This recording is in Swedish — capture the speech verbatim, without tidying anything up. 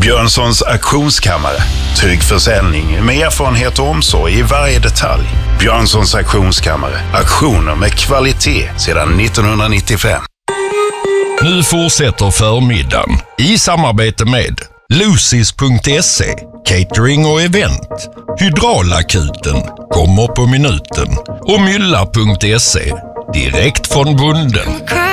Björnssons auktionskammare. Trygg försäljning med erfarenhet och omsorg i varje detalj. Björnssons auktionskammare. Auktioner med kvalitet sedan nittonhundranittiofem. Nu fortsätter förmiddagen i samarbete med Lucis punkt se, catering och event. Hydraulakuten kommer på minuten och Mylla punkt se, direkt från bunden.